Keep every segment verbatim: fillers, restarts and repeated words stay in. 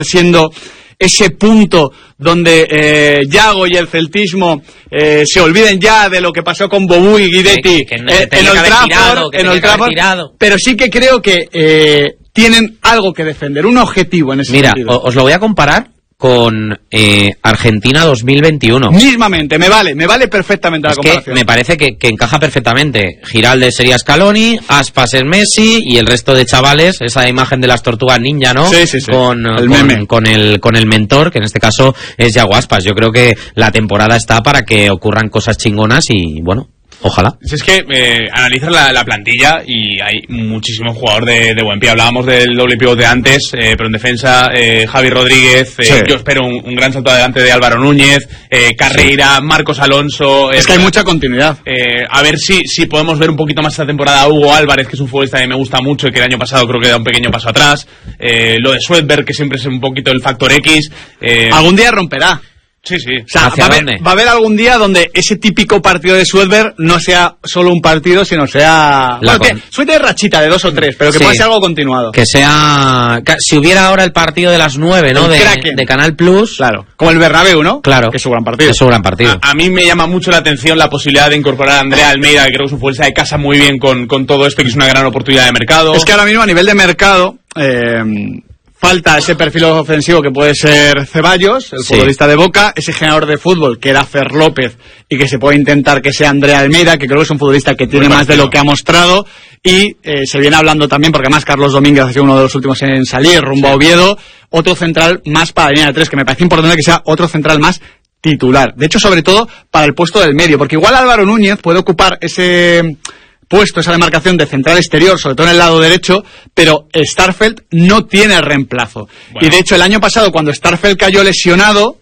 siendo ese punto donde eh, Yago y el celtismo eh, se olviden ya de lo que pasó con Bobú y Guidetti que, que no, eh, en Old Trafford, en Old Trafford, pero sí que creo que eh, tienen algo que defender, un objetivo en ese Mira, sentido. Mira, os lo voy a comparar con eh, Argentina dos mil veintiuno. Mismamente, me vale, me vale perfectamente la es comparación. Que me parece que, que encaja perfectamente. Giraldes sería Scaloni, Aspas es Messi y el resto de chavales, esa imagen de las tortugas ninja, ¿no? Sí, sí, sí. Con el, con, meme. con el con el mentor, que en este caso es Yago Aspas. Yo creo que la temporada está para que ocurran cosas chingonas y bueno, ojalá. Es que eh, analizas la, la plantilla y hay muchísimo jugador de, de buen pie. Hablábamos del doble pivote antes, eh, pero en defensa eh, Javi Rodríguez, eh, sí. yo espero un, un gran salto adelante de Álvaro Núñez, eh, Carreira, sí. Marcos Alonso. Eh, es que hay mucha continuidad. Eh, a ver si, si podemos ver un poquito más esta temporada a Hugo Álvarez, que es un futbolista que me gusta mucho y que el año pasado creo que da un pequeño paso atrás. Eh, lo de Swedberg, que siempre es un poquito el factor X. Eh, Algún día romperá. Sí, sí. O sea, va a, haber, va a haber algún día donde ese típico partido de Swedberg no sea solo un partido, sino sea... Bueno, con... que suerte de rachita de dos o tres, pero que sí. pueda ser algo continuado. Que sea... Si hubiera ahora el partido de las nueve, ¿no? De, de Canal Plus. Claro. Como el Bernabéu, ¿no? Claro. Que es un gran partido. Es un gran partido. A, a mí me llama mucho la atención la posibilidad de incorporar a Andrea Almeida, que creo que es un futbolista de casa muy bien con, con todo esto, que es una gran oportunidad de mercado. Es que ahora mismo a nivel de mercado... Eh... falta ese perfil ofensivo que puede ser Ceballos, el sí. futbolista de Boca, ese generador de fútbol que era Fer López y que se puede intentar que sea Andrea Almeida, que creo que es un futbolista que tiene Muy más partido. de lo que ha mostrado, y eh, se viene hablando también, porque además Carlos Domínguez ha sido uno de los últimos en salir, rumbo sí. a Oviedo, otro central más para la línea de tres, que me parece importante que sea otro central más titular. De hecho, sobre todo para el puesto del medio, porque igual Álvaro Núñez puede ocupar ese... puesto, esa demarcación de central exterior, sobre todo en el lado derecho, pero Starfelt no tiene reemplazo. Bueno. Y de hecho el año pasado, cuando Starfelt cayó lesionado,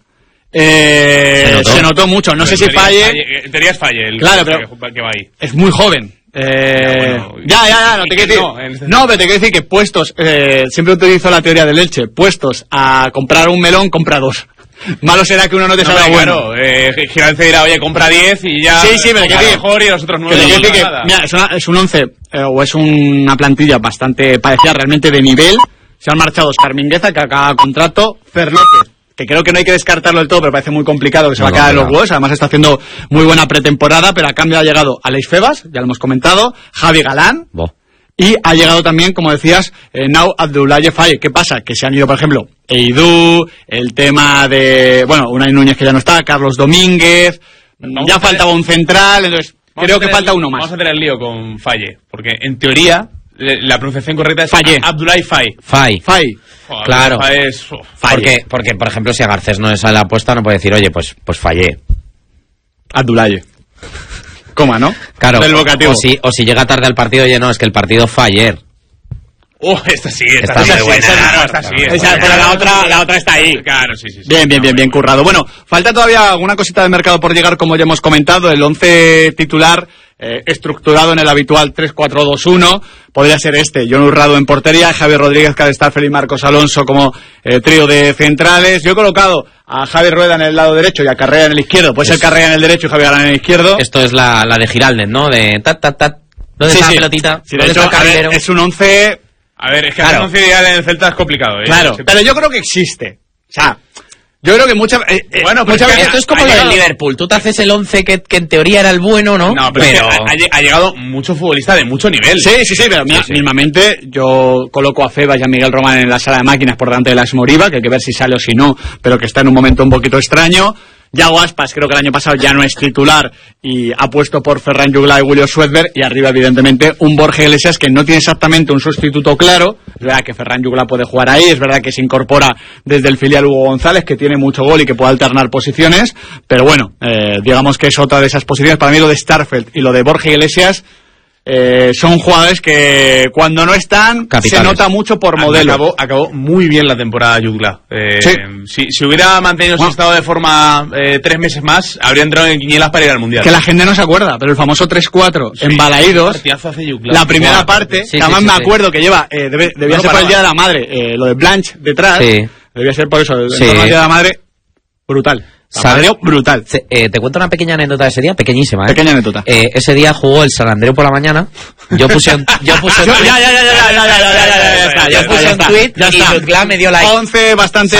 eh, se, notó. se notó mucho. No pero sé si falle... falle... Tenías falle el claro, pero que va ahí. Es muy joven. Eh, ya, bueno, ya, ya, ya, no te quiero decir. No, este no, pero te quiero decir que puestos, eh, siempre utilizo la teoría del Elche, puestos a comprar un melón, compra dos. Malo será que uno no te salga no, bueno. Claro, eh, Giraldes dirá, oye, compra diez y ya... Sí, sí, pero que mejor y los otros nueve no, no que, nada. Mira, es, una, es un once, eh, o es una plantilla bastante parecida realmente de nivel. Se han marchado Oscar Mingueza, que acaba contrato, Fer López, que creo que no hay que descartarlo del todo, pero parece muy complicado que se no, va a quedar en los huevos. Además está haciendo muy buena pretemporada, pero a cambio ha llegado Aleix Febas, ya lo hemos comentado, Javi Galán... Bo. Y ha llegado también, como decías, eh, Now Abdoulaye Faye. ¿Qué pasa? Que se han ido, por ejemplo, Eidú, el tema de... Bueno, Unai Núñez que ya no está, Carlos Domínguez... Vamos ya faltaba un central, entonces creo que falta uno más. Vamos a tener el lío con Faye, porque en teoría la pronunciación correcta es Faye. Abdoulaye Faye. Faye. Faye. Oh, claro. Faye es, oh, porque, porque, por ejemplo, si a Garcés no le sale la apuesta, no puede decir, oye, pues, pues Faye. Abdoulaye. Coma, ¿no? Claro, del vocativo. O, si, o si llega tarde al partido, oye, no, es que el partido fue ayer. Oh, esta sí, esta, esta sí, muy buena. Claro, esta sí, esta esa, pero la otra, la otra está ahí. Claro, sí, sí. sí bien, bien, bien, bien currado. Bueno, falta todavía alguna cosita de mercado por llegar, como ya hemos comentado. El once titular, eh, estructurado en el habitual tres cuatro dos uno, podría ser este. John Urrado en portería, Javier Rodríguez, Cadestarfer y Marcos Alonso como eh, trío de centrales. Yo he colocado a Javi Rueda en el lado derecho y a Carrera en el izquierdo. Puede ser Carrera en el derecho y Javi Galán en el izquierdo. Esto es la, la de Giraldes, ¿no? De tat, tat, tat. ¿Dónde sí, está sí. la pelotita? Sí, de hecho, a ver, es un once... A ver, es que claro. hacer once ideal en el Celta es complicado, ¿eh? Claro, pero yo creo que existe. O sea, yo creo que muchas eh, eh, bueno, muchas veces esto es como lo del Liverpool. Tú te haces el once que, que en teoría era el bueno, ¿no? No, pero, pero... Es que ha, ha llegado mucho futbolista de mucho nivel. Sí, sí, sí, pero mira, sí, sí. mismamente yo coloco a Febas y a Miguel Román en la sala de máquinas por delante de la Moriba, que hay que ver si sale o si no, pero que está en un momento un poquito extraño. Yago Aspas creo que el año pasado ya no es titular y ha puesto por Ferran Jugla y William Swedberg, y arriba evidentemente un Borja Iglesias que no tiene exactamente un sustituto claro. Es verdad que Ferran Jugla puede jugar ahí, es verdad que se incorpora desde el filial Hugo González, que tiene mucho gol y que puede alternar posiciones, pero bueno, eh, digamos que es otra de esas posiciones. Para mí lo de Starfelt y lo de Borja Iglesias Eh, son jugadores que cuando no están Capitales. Se nota mucho por modelo. Acabó, acabó muy bien la temporada Jugla. Eh, sí. si, si hubiera mantenido bueno. su estado de forma eh, tres meses más, habría entrado en quinielas para ir al Mundial. Que la gente no se acuerda, pero el famoso tres cuatro sí, en Balaídos, la primera wow. parte, sí, además sí, sí, me acuerdo sí. que lleva, eh, debe, debía no ser por el Día de la Madre, eh, lo de Blanche detrás, sí. debía ser por eso, el sí. Día de la Madre, brutal. San Andreu, brutal. Te, eh, te cuento una pequeña anécdota de ese día, pequeñísima, ¿eh? Pequeña anécdota. Eh, ese día jugó el San Andreu por la mañana. Yo puse un, yo puse un ya, ya, ya, ya, ya, ya, ya, ya, ya, ya, ya, yo puse un tweet y Tutcla me dio like. once bastante